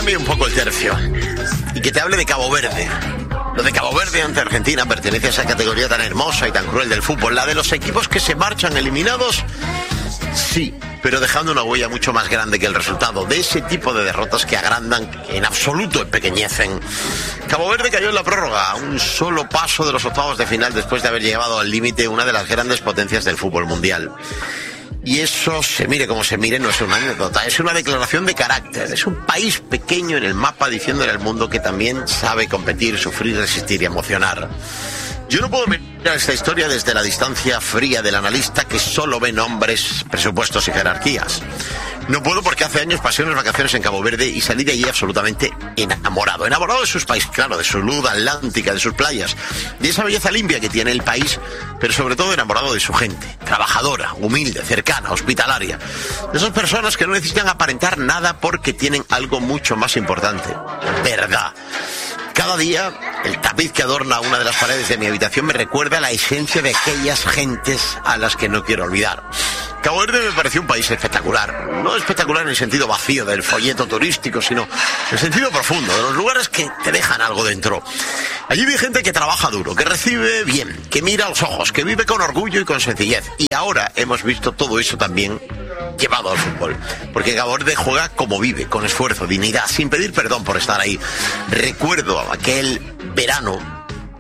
cambie un poco el tercio y que te hable de Cabo Verde. Lo de Cabo Verde ante Argentina pertenece a esa categoría tan hermosa y tan cruel del fútbol, la de los equipos que se marchan eliminados, sí, pero dejando una huella mucho más grande que el resultado, de ese tipo de derrotas que agrandan, que en absoluto empequeñecen. Cabo Verde cayó en la prórroga, a un solo paso de los octavos de final después de haber llevado al límite una de las grandes potencias del fútbol mundial. Y eso, se mire como se mire, no es una anécdota, es una declaración de carácter. Es un país pequeño en el mapa diciéndole al mundo que también sabe competir, sufrir, resistir y emocionar. Yo no puedo mirar esta historia desde la distancia fría del analista que solo ve nombres, presupuestos y jerarquías. No puedo porque hace años pasé unas vacaciones en Cabo Verde y salí de allí absolutamente enamorado. Enamorado de sus países, claro, de su luz atlántica, de sus playas, de esa belleza limpia que tiene el país, pero sobre todo enamorado de su gente, trabajadora, humilde, cercana, hospitalaria. De esas personas que no necesitan aparentar nada porque tienen algo mucho más importante: verdad. Cada día, el tapiz que adorna una de las paredes de mi habitación me recuerda la esencia de aquellas gentes a las que no quiero olvidar. Cabo Verde me pareció un país espectacular. No espectacular en el sentido vacío del folleto turístico, sino en el sentido profundo, de los lugares que te dejan algo dentro. Allí vi gente que trabaja duro, que recibe bien, que mira a los ojos, que vive con orgullo y con sencillez. Y ahora hemos visto todo eso también llevado al fútbol, porque Cabo Verde juega como vive, con esfuerzo, dignidad, sin pedir perdón por estar ahí. Recuerdo aquel verano,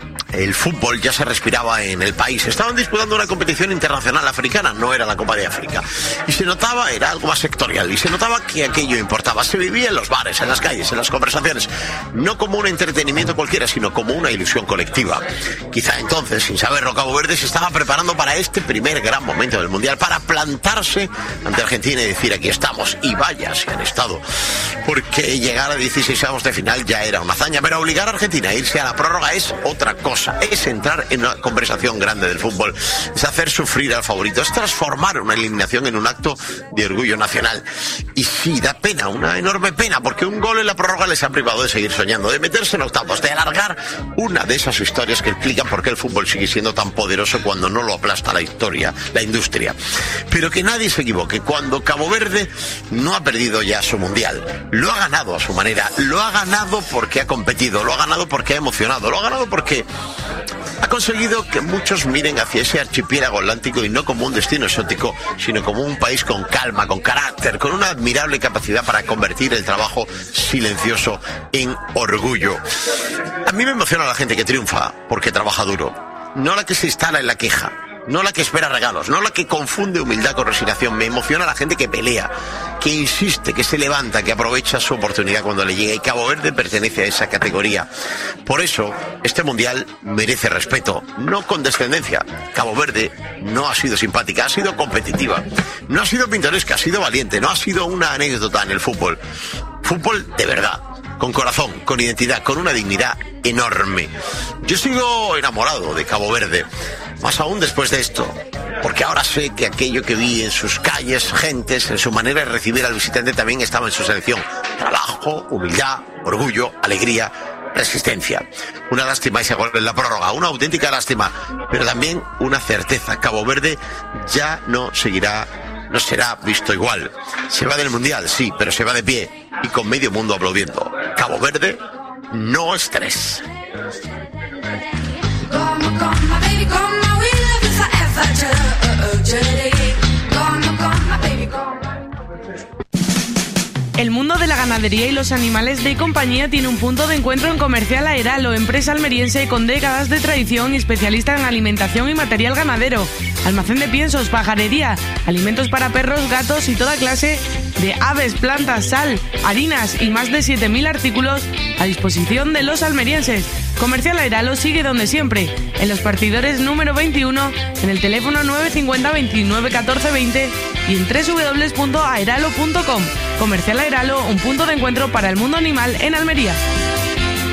el fútbol ya se respiraba en el país. Estaban disputando una competición internacional africana, no era la Copa de África. Y se notaba, era algo más sectorial, y se notaba que aquello importaba. Se vivía en los bares, en las calles, en las conversaciones, no como un entretenimiento cualquiera, sino como una ilusión colectiva. Quizá entonces, sin saberlo, Cabo Verde se estaba preparando para este primer gran momento del Mundial, para plantarse ante Argentina y decir: aquí estamos. Y vaya, si han estado. Porque llegar a 16avos de final ya era una hazaña, pero obligar a Argentina a irse a la prórroga es otra cosa. Es entrar en una conversación grande del fútbol, es hacer sufrir al favorito, es transformar una eliminación en un acto de orgullo nacional. Y sí, da pena, una enorme pena, porque un gol en la prórroga les ha privado de seguir soñando, de meterse en octavos, de alargar una de esas historias que explican por qué el fútbol sigue siendo tan poderoso cuando no lo aplasta la historia, la industria. Pero que nadie se equivoque, cuando Cabo Verde no ha perdido ya su mundial, lo ha ganado a su manera, lo ha ganado porque ha competido, lo ha ganado porque ha emocionado, lo ha ganado porque ha conseguido que muchos miren hacia ese archipiélago atlántico y no como un destino exótico, sino como un país con calma, con carácter, con una admirable capacidad para convertir el trabajo silencioso en orgullo. A mí me emociona la gente que triunfa porque trabaja duro, no la que se instala en la queja, no la que espera regalos, no la que confunde humildad con resignación. Me emociona la gente que pelea, que insiste, que se levanta, que aprovecha su oportunidad cuando le llega, y Cabo Verde pertenece a esa categoría. Por eso, este mundial merece respeto, no condescendencia. Cabo Verde no ha sido simpática, ha sido competitiva, no ha sido pintoresca, ha sido valiente, no ha sido una anécdota en el fútbol. Fútbol de verdad, con corazón, con identidad, con una dignidad enorme. Yo sigo enamorado de Cabo Verde, más aún después de esto, porque ahora sé que aquello que vi en sus calles, gentes, en su manera de recibir al visitante, también estaba en su selección. Trabajo, humildad, orgullo, alegría, resistencia. Una lástima ese gol en la prórroga, una auténtica lástima, pero también una certeza: Cabo Verde ya no será visto igual. Se va del Mundial, sí, pero se va de pie y con medio mundo aplaudiendo. Cabo Verde, no estrés. El mundo de la ganadería y los animales de compañía tiene un punto de encuentro en Comercial Aeralo, empresa almeriense con décadas de tradición y especialista en alimentación y material ganadero. Almacén de piensos, pajarería, alimentos para perros, gatos y toda clase de aves, plantas, sal, harinas y más de 7.000 artículos a disposición de los almerienses. Comercial Aeralo sigue donde siempre, en los partidores número 21, en el teléfono 950 29 14 20 y en www.aeralo.com. Comercial Aeralo, un punto de encuentro para el mundo animal en Almería.